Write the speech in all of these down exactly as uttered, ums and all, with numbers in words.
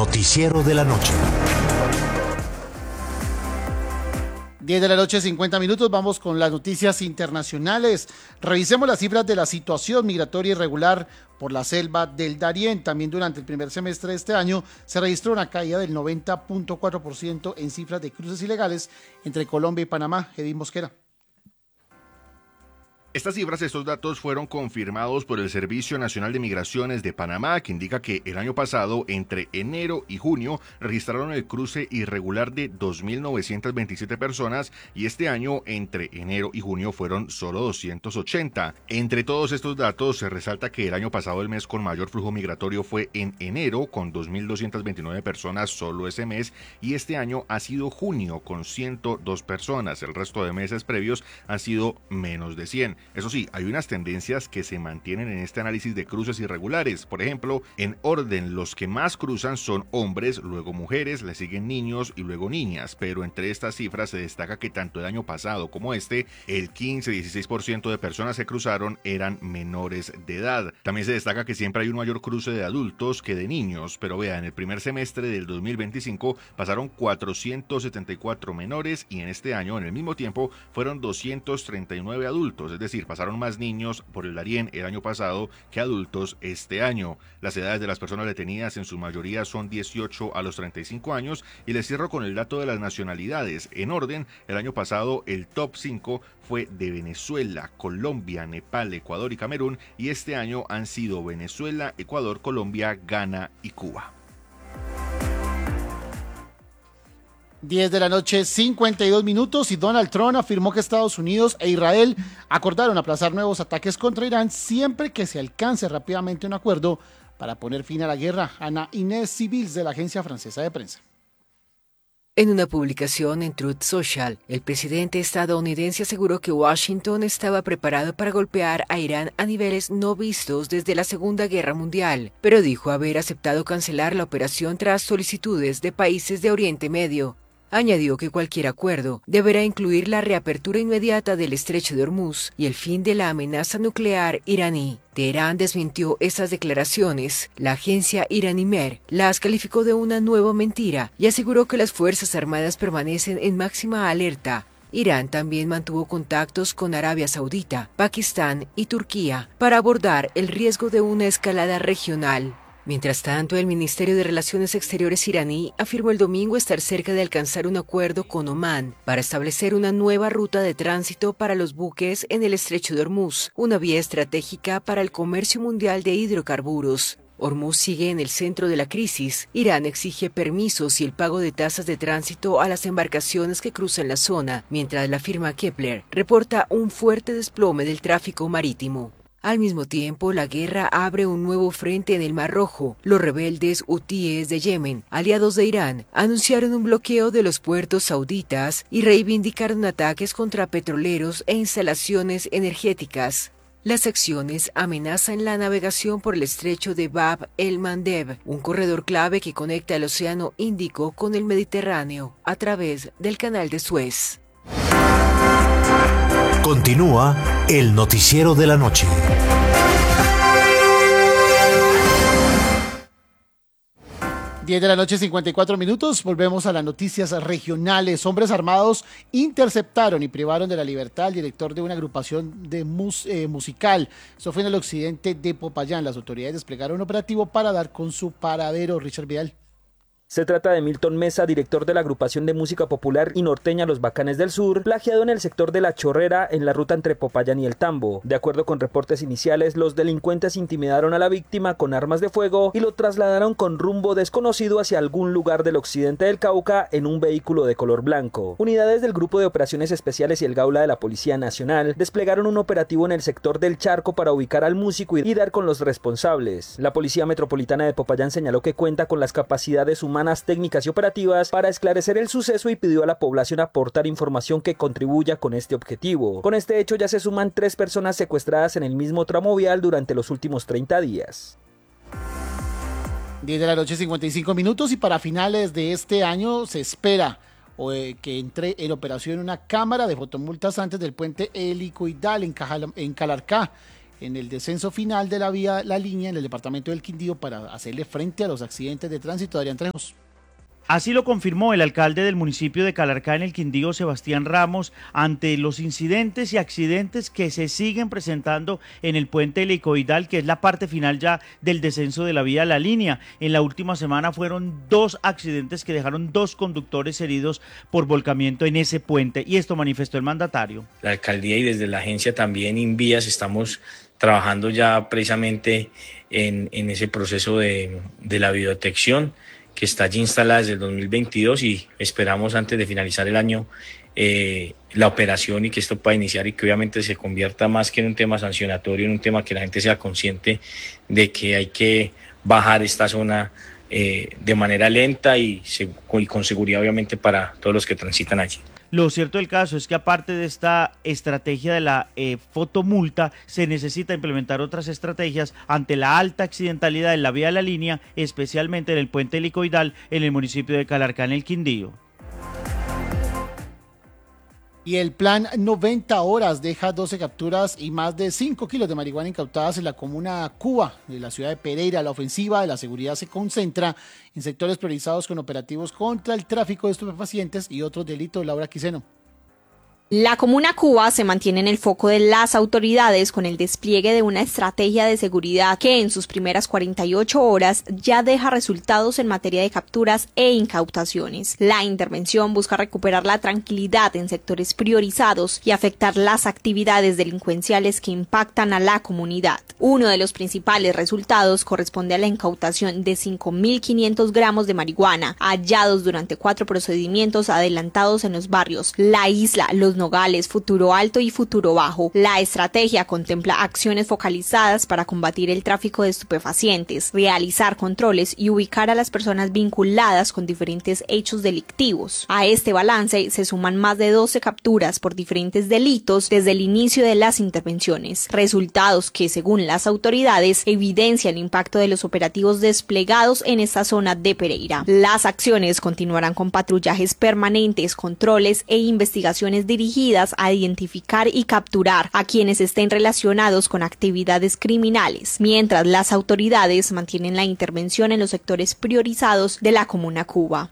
noticiero de la noche. diez de la noche, cincuenta minutos, vamos con las noticias internacionales. Revisemos las cifras de la situación migratoria irregular por la selva del Darién. También durante el primer semestre de este año se registró una caída del noventa punto cuatro por ciento en cifras de cruces ilegales entre Colombia y Panamá. Edwin Mosquera. Estas cifras, estos datos fueron confirmados por el Servicio Nacional de Migraciones de Panamá, que indica que el año pasado, entre enero y junio, registraron el cruce irregular de dos mil novecientas veintisiete personas y este año, entre enero y junio, fueron solo doscientos ochenta. Entre todos estos datos, se resalta que el año pasado el mes con mayor flujo migratorio fue en enero, con dos mil doscientas veintinueve personas solo ese mes, y este año ha sido junio, con ciento dos personas. El resto de meses previos han sido menos de cien. Eso sí, hay unas tendencias que se mantienen en este análisis de cruces irregulares. Por ejemplo, en orden, los que más cruzan son hombres, luego mujeres, le siguen niños y luego niñas. Pero entre estas cifras se destaca que tanto el año pasado como este, el quince a dieciséis por ciento de personas que cruzaron eran menores de edad. También se destaca que siempre hay un mayor cruce de adultos que de niños. Pero vea, en el primer semestre del dos mil veinticinco pasaron cuatrocientos setenta y cuatro menores y en este año, en el mismo tiempo, fueron doscientos treinta y nueve adultos. Es decir, pasaron más niños por el Darién el año pasado que adultos este año. Las edades de las personas detenidas en su mayoría son dieciocho a los treinta y cinco años y les cierro con el dato de las nacionalidades. En orden, el año pasado el top cinco fue de Venezuela, Colombia, Nepal, Ecuador y Camerún y este año han sido Venezuela, Ecuador, Colombia, Ghana y Cuba. diez de la noche, cincuenta y dos minutos, y Donald Trump afirmó que Estados Unidos e Israel acordaron aplazar nuevos ataques contra Irán siempre que se alcance rápidamente un acuerdo para poner fin a la guerra. Ana Inés Civils, de la agencia francesa de prensa. En una publicación en Truth Social, el presidente estadounidense aseguró que Washington estaba preparado para golpear a Irán a niveles no vistos desde la Segunda Guerra Mundial, pero dijo haber aceptado cancelar la operación tras solicitudes de países de Oriente Medio. Añadió que cualquier acuerdo deberá incluir la reapertura inmediata del estrecho de Hormuz y el fin de la amenaza nuclear iraní. Teherán desmintió esas declaraciones. La agencia iraní Mer las calificó de una nueva mentira y aseguró que las Fuerzas Armadas permanecen en máxima alerta. Irán también mantuvo contactos con Arabia Saudita, Pakistán y Turquía para abordar el riesgo de una escalada regional. Mientras tanto, el Ministerio de Relaciones Exteriores iraní afirmó el domingo estar cerca de alcanzar un acuerdo con Omán para establecer una nueva ruta de tránsito para los buques en el estrecho de Hormuz, una vía estratégica para el comercio mundial de hidrocarburos. Hormuz sigue en el centro de la crisis. Irán exige permisos y el pago de tasas de tránsito a las embarcaciones que cruzan la zona, mientras la firma Kepler reporta un fuerte desplome del tráfico marítimo. Al mismo tiempo, la guerra abre un nuevo frente en el Mar Rojo. Los rebeldes hutíes de Yemen, aliados de Irán, anunciaron un bloqueo de los puertos sauditas y reivindicaron ataques contra petroleros e instalaciones energéticas. Las acciones amenazan la navegación por el estrecho de Bab el-Mandeb, un corredor clave que conecta el Océano Índico con el Mediterráneo a través del Canal de Suez. Continúa el noticiero de la noche. diez de la noche, cincuenta y cuatro minutos. Volvemos a las noticias regionales. Hombres armados interceptaron y privaron de la libertad al director de una agrupación de mus, eh, musical. Eso fue en el occidente de Popayán. Las autoridades desplegaron un operativo para dar con su paradero. Richard Vidal. Se trata de Milton Mesa, director de la agrupación de música popular y norteña Los Bacanes del Sur, plagiado en el sector de La Chorrera, en la ruta entre Popayán y El Tambo. De acuerdo con reportes iniciales, los delincuentes intimidaron a la víctima con armas de fuego y lo trasladaron con rumbo desconocido hacia algún lugar del occidente del Cauca en un vehículo de color blanco. Unidades del Grupo de Operaciones Especiales y el Gaula de la Policía Nacional desplegaron un operativo en el sector del Charco para ubicar al músico y dar con los responsables. La Policía Metropolitana de Popayán señaló que cuenta con las capacidades humanas, técnicas y operativas para esclarecer el suceso y pidió a la población aportar información que contribuya con este objetivo. Con este hecho ya se suman tres personas secuestradas en el mismo tramo vial durante los últimos treinta días. diez de la noche, cincuenta y cinco minutos, y para finales de este año se espera eh, que entre en operación una cámara de fotomultas antes del puente Helicoidal en, Cajal, en Calarcá. en el descenso final de la vía La Línea en el departamento del Quindío para hacerle frente a los accidentes de tránsito. Adrián Trejos. Así lo confirmó el alcalde del municipio de Calarcá en el Quindío, Sebastián Ramos, ante los incidentes y accidentes que se siguen presentando en el puente helicoidal, que es la parte final ya del descenso de la vía La Línea. En la última semana fueron dos accidentes que dejaron dos conductores heridos por volcamiento en ese puente, y esto manifestó el mandatario. La alcaldía y desde la agencia también Invías estamos trabajando ya precisamente en, en ese proceso de, de la videodetección, que está allí instalada desde el dos mil veintidós, y esperamos antes de finalizar el año eh, la operación y que esto pueda iniciar y que obviamente se convierta más que en un tema sancionatorio, en un tema que la gente sea consciente de que hay que bajar esta zona eh, de manera lenta y, y con seguridad obviamente para todos los que transitan allí. Lo cierto del caso es que aparte de esta estrategia de la eh, fotomulta, se necesita implementar otras estrategias ante la alta accidentalidad en la vía de La Línea, especialmente en el puente helicoidal en el municipio de Calarcá, en el Quindío. Y el plan noventa horas deja doce capturas y más de cinco kilos de marihuana incautadas en la comuna Cuba, de la ciudad de Pereira. La ofensiva de la seguridad se concentra en sectores priorizados con operativos contra el tráfico de estupefacientes y otros delitos. Laura Quiseno. La comuna Cuba se mantiene en el foco de las autoridades con el despliegue de una estrategia de seguridad que en sus primeras cuarenta y ocho horas ya deja resultados en materia de capturas e incautaciones. La intervención busca recuperar la tranquilidad en sectores priorizados y afectar las actividades delincuenciales que impactan a la comunidad. Uno de los principales resultados corresponde a la incautación de cinco mil quinientos gramos de marihuana, hallados durante cuatro procedimientos adelantados en los barrios La Isla, Los Nogales, Futuro Alto y Futuro Bajo. La estrategia contempla acciones focalizadas para combatir el tráfico de estupefacientes, realizar controles y ubicar a las personas vinculadas con diferentes hechos delictivos. A este balance se suman más de doce capturas por diferentes delitos desde el inicio de las intervenciones, resultados que, según las autoridades, evidencian el impacto de los operativos desplegados en esta zona de Pereira. Las acciones continuarán con patrullajes permanentes, controles e investigaciones dirigidas a identificar y capturar a quienes estén relacionados con actividades criminales, mientras las autoridades mantienen la intervención en los sectores priorizados de la comuna Cuba.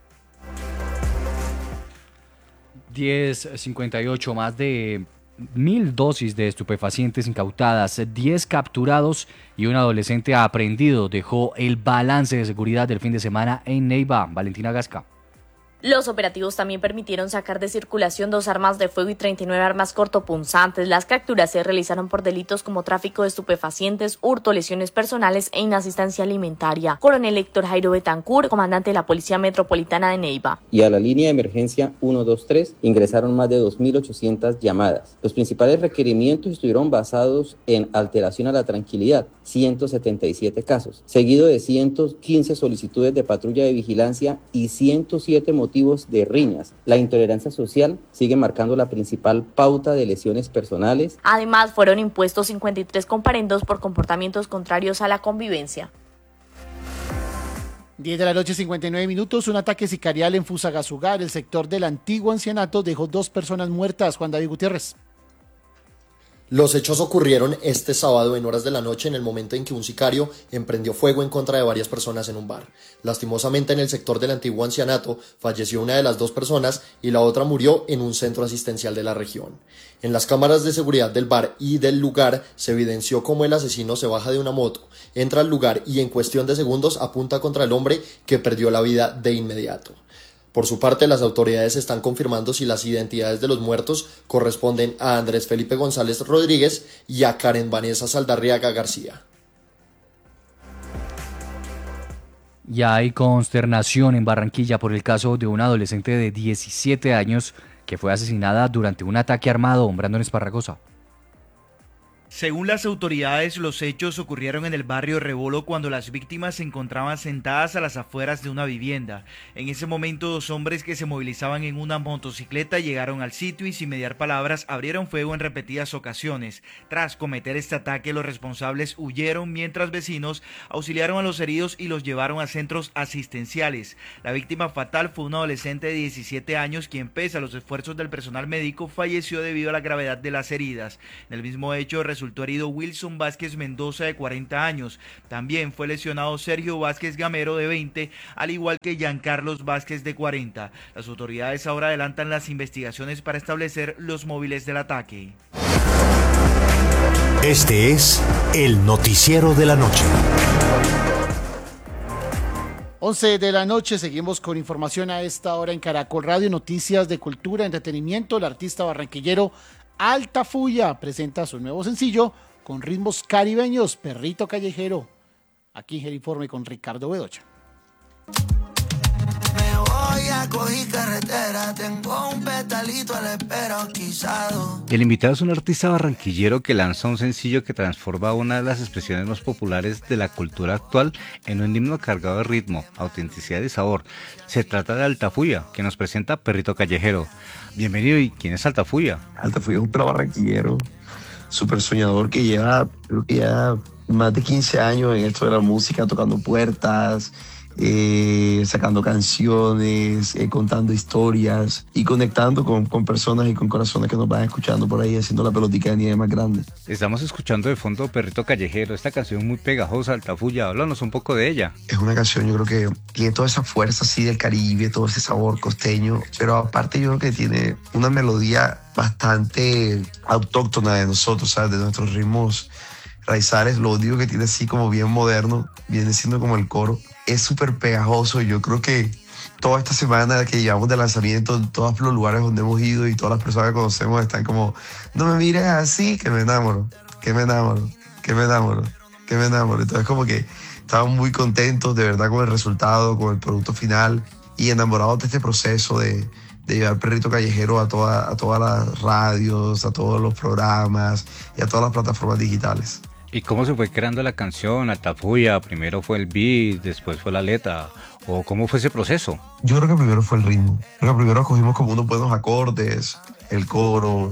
diez cincuenta y ocho, más de mil dosis de estupefacientes incautadas, diez capturados y un adolescente aprehendido, dejó el balance de seguridad del fin de semana en Neiva. Valentina Gasca. Los operativos también permitieron sacar de circulación dos armas de fuego y treinta y nueve armas cortopunzantes. Las capturas se realizaron por delitos como tráfico de estupefacientes, hurto, lesiones personales e inasistencia alimentaria. Coronel Héctor Jairo Betancur, comandante de la Policía Metropolitana de Neiva. Y a la línea de emergencia ciento veintitrés ingresaron más de dos mil ochocientas llamadas. Los principales requerimientos estuvieron basados en alteración a la tranquilidad, ciento setenta y siete casos, seguido de ciento quince solicitudes de patrulla de vigilancia y ciento siete motivos de riñas. La intolerancia social sigue marcando la principal pauta de lesiones personales. Además, fueron impuestos cincuenta y tres comparendos por comportamientos contrarios a la convivencia. diez de la noche, cincuenta y nueve minutos. Un ataque sicarial en Fusagasugá, el sector del antiguo ancianato, dejó dos personas muertas. Juan David Gutiérrez. Los hechos ocurrieron este sábado en horas de la noche, en el momento en que un sicario emprendió fuego en contra de varias personas en un bar. Lastimosamente, en el sector del antiguo ancianato falleció una de las dos personas y la otra murió en un centro asistencial de la región. En las cámaras de seguridad del bar y del lugar se evidenció cómo el asesino se baja de una moto, entra al lugar y en cuestión de segundos apunta contra el hombre, que perdió la vida de inmediato. Por su parte, las autoridades están confirmando si las identidades de los muertos corresponden a Andrés Felipe González Rodríguez y a Karen Vanessa Saldarriaga García. Ya hay consternación en Barranquilla por el caso de una adolescente de diecisiete años que fue asesinada durante un ataque armado. Brandon Esparragosa. Según las autoridades, los hechos ocurrieron en el barrio Rebolo cuando las víctimas se encontraban sentadas a las afueras de una vivienda. En ese momento, dos hombres que se movilizaban en una motocicleta llegaron al sitio y sin mediar palabras abrieron fuego en repetidas ocasiones. Tras cometer este ataque, los responsables huyeron mientras vecinos auxiliaron a los heridos y los llevaron a centros asistenciales. La víctima fatal fue una adolescente de diecisiete años quien, pese a los esfuerzos del personal médico, falleció debido a la gravedad de las heridas. En el mismo hecho, resultó herido Wilson Vázquez Mendoza, de cuarenta años. También fue lesionado Sergio Vázquez Gamero, de veinte, al igual que Giancarlos Vázquez, de cuarenta. Las autoridades ahora adelantan las investigaciones para establecer los móviles del ataque. Este es el noticiero de la noche. once de la noche, seguimos con información a esta hora en Caracol Radio, noticias de cultura, entretenimiento. El artista barranquillero Altafulla presenta su nuevo sencillo con ritmos caribeños, Perrito Callejero. Aquí en el informe con Ricardo Bedoya. Carretera, tengo un petalito a la espera, quizado. El invitado es un artista barranquillero que lanza un sencillo que transforma una de las expresiones más populares de la cultura actual en un himno cargado de ritmo, autenticidad y sabor. Se trata de Altafulla, que nos presenta Perrito Callejero. Bienvenido. ¿Y quién es Altafulla? Altafulla es un pelado barranquillero, súper soñador, que lleva, creo que ya más de quince años en esto de la música, tocando puertas, Eh, sacando canciones, eh, contando historias y conectando con, con personas y con corazones que nos van escuchando por ahí, haciendo la pelotica de nieve más grande. Estamos escuchando de fondo Perrito Callejero, esta canción muy pegajosa, Altafulla. Háblanos un poco de ella. Es una canción, yo creo que tiene toda esa fuerza así del Caribe, todo ese sabor costeño, pero aparte yo creo que tiene una melodía bastante autóctona de nosotros, ¿sabes? De nuestros ritmos raizales. Lo único que tiene así como bien moderno viene siendo como el coro. Es súper pegajoso. Yo creo que toda esta semana que llevamos de lanzamiento, en todos los lugares donde hemos ido y todas las personas que conocemos están como, no me mires así, que me enamoro, que me enamoro, que me enamoro, que me enamoro. Entonces como que estamos muy contentos de verdad con el resultado, con el producto final y enamorados de este proceso de, de llevar Perrito Callejero a, toda, a todas las radios, a todos los programas y a todas las plataformas digitales. ¿Y cómo se fue creando la canción, Altafulla? Primero fue el beat, después fue la letra, ¿o cómo fue ese proceso? Yo creo que primero fue el ritmo. Creo que primero cogimos como unos buenos acordes, el coro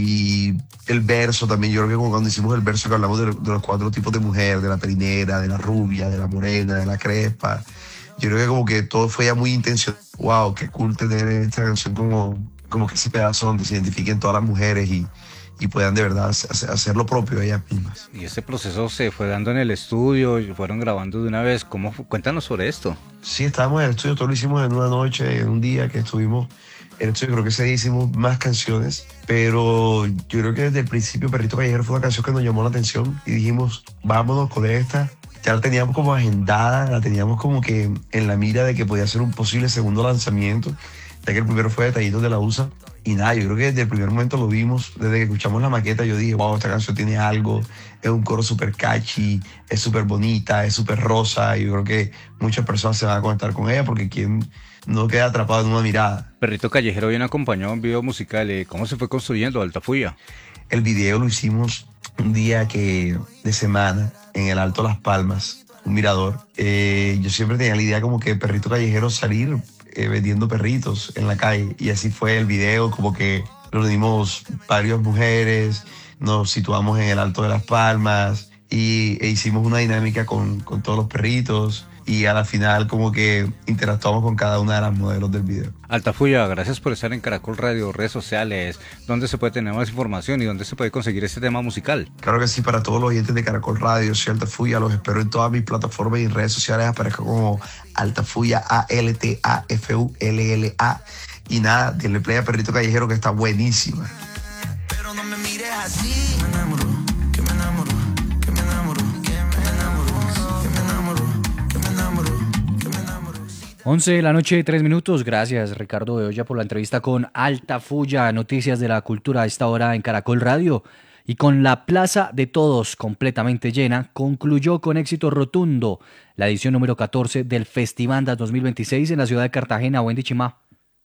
y el verso también. Yo creo que cuando hicimos el verso que hablamos de, de los cuatro tipos de mujer, de la perinera, de la rubia, de la morena, de la crespa, yo creo que como que todo fue ya muy intencional. Wow, qué cool tener esta canción como, como que ese pedazo donde se identifiquen todas las mujeres y y puedan de verdad hacer lo propio ellas mismas. Y este proceso se fue dando en el estudio, y fueron grabando de una vez. ¿Cómo fue? Cuéntanos sobre esto. Sí, estábamos en el estudio, todo lo hicimos en una noche, en un día que estuvimos en el estudio. Creo que ese día hicimos más canciones, pero yo creo que desde el principio Perrito Callejero fue una canción que nos llamó la atención y dijimos, vámonos con esta. Ya la teníamos como agendada, la teníamos como que en la mira de que podía ser un posible segundo lanzamiento, ya que el primero fue Detallitos de la U S A. Y nada, yo creo que desde el primer momento lo vimos, desde que escuchamos la maqueta yo dije, wow, esta canción tiene algo, es un coro súper catchy, es súper bonita, es súper rosa, y yo creo que muchas personas se van a conectar con ella porque quien no queda atrapado en una mirada. Perrito Callejero viene acompañado en un video musical. ¿Cómo se fue construyendo Altafulla? El video lo hicimos un día que de semana en el Alto Las Palmas, un mirador. Eh, yo siempre tenía la idea como que Perrito Callejero salir Eh, vendiendo perritos en la calle, y así fue el video, como que reunimos varias mujeres, nos situamos en el Alto de Las Palmas y e hicimos una dinámica con, con todos los perritos, y a la final como que interactuamos con cada una de las modelos del video. Altafulla, gracias por estar en Caracol Radio, redes sociales, ¿dónde se puede tener más información y dónde se puede conseguir este tema musical? Claro que sí, para todos los oyentes de Caracol Radio, soy Altafulla, los espero en todas mis plataformas y redes sociales, aparezco como Altafulla, A L T A F U L L A, y nada, denle play a Perrito Callejero que está buenísima. Pero no me mires así, me enamoro, que me enamoro, que me enamoro, que me enamoro, que me enamoro, que me enamoro, que me enamoro. once de la noche, tres minutos. Gracias, Ricardo Bedoya, por la entrevista con Altafulla. Noticias de la cultura a esta hora en Caracol Radio. Y con la Plaza de Todos completamente llena, concluyó con éxito rotundo la edición número catorce del Festivandas dos mil veintiséis en la ciudad de Cartagena. Wendy Chimá.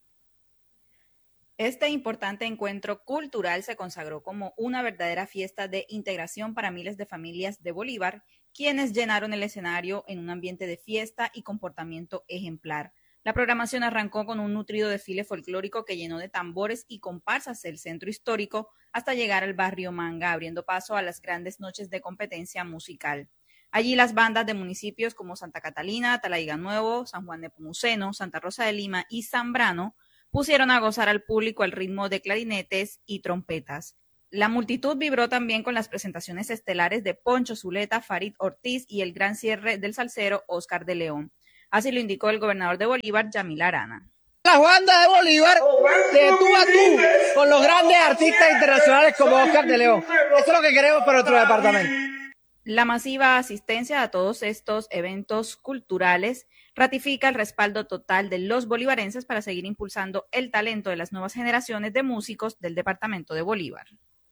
Este importante encuentro cultural se consagró como una verdadera fiesta de integración para miles de familias de Bolívar, quienes llenaron el escenario en un ambiente de fiesta y comportamiento ejemplar. La programación arrancó con un nutrido desfile folclórico que llenó de tambores y comparsas el centro histórico hasta llegar al barrio Manga, abriendo paso a las grandes noches de competencia musical. Allí las bandas de municipios como Santa Catalina, Talaiga Nuevo, San Juan de Nepomuceno, Santa Rosa de Lima y Zambrano pusieron a gozar al público al ritmo de clarinetes y trompetas. La multitud vibró también con las presentaciones estelares de Poncho Zuleta, Farid Ortiz y el gran cierre del salsero Oscar de León. Así lo indicó el gobernador de Bolívar, Yamil Arana. La banda de Bolívar de tú a tú con los grandes artistas internacionales como Oscar de León. Eso es lo que queremos para nuestro departamento. La masiva asistencia a todos estos eventos culturales ratifica el respaldo total de los bolivarenses para seguir impulsando el talento de las nuevas generaciones de músicos del departamento de Bolívar.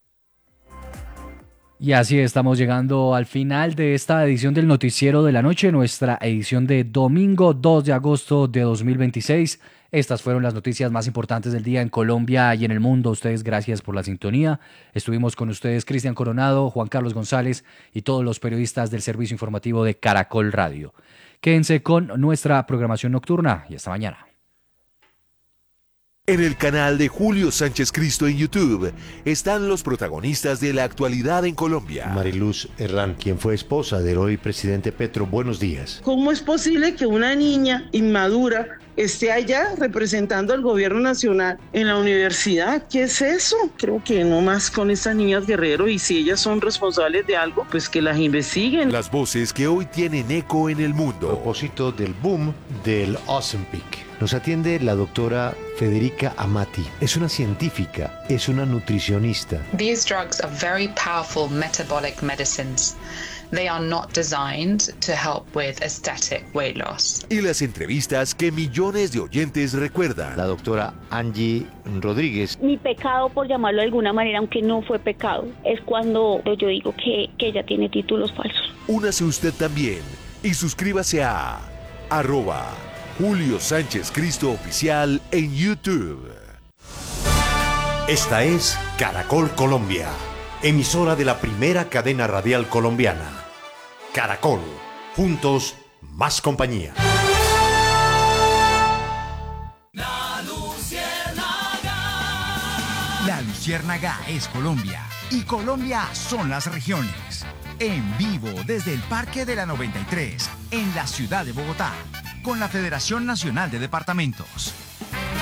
Y así estamos llegando al final de esta edición del Noticiero de la Noche, nuestra edición de domingo dos de agosto de dos mil veintiséis. Estas fueron las noticias más importantes del día en Colombia y en el mundo. Ustedes, gracias por la sintonía. Estuvimos con ustedes Cristian Coronado, Juan Carlos González y todos los periodistas del servicio informativo de Caracol Radio. Quédense con nuestra programación nocturna y hasta mañana. En el canal de Julio Sánchez Cristo en YouTube están los protagonistas de la actualidad en Colombia. Mariluz Herrán, quien fue esposa del hoy presidente Petro, buenos días. ¿Cómo es posible que una niña inmadura esté allá representando al gobierno nacional en la universidad? ¿Qué es eso? Creo que no más con estas niñas Guerrero, y si ellas son responsables de algo, pues que las investiguen. Las voces que hoy tienen eco en el mundo. A propósito del boom del Ozempic, nos atiende la doctora Federica Amati. Es una científica, es una nutricionista. These drugs are very powerful metabolic medicines. They are not designed to help with aesthetic weight loss. Y las entrevistas que millones de oyentes recuerdan. La doctora Angie Rodríguez. Mi pecado, por llamarlo de alguna manera, aunque no fue pecado, es cuando yo digo que, que ella tiene títulos falsos. Únase usted también y suscríbase a arroba Julio Sánchez Cristo Oficial en YouTube. Esta es Caracol Colombia, emisora de la primera cadena radial colombiana. Caracol, juntos, más compañía. La Luciérnaga. La Luciérnaga es Colombia y Colombia son las regiones. En vivo desde el Parque de la noventa y tres, en la ciudad de Bogotá, con la Federación Nacional de Departamentos.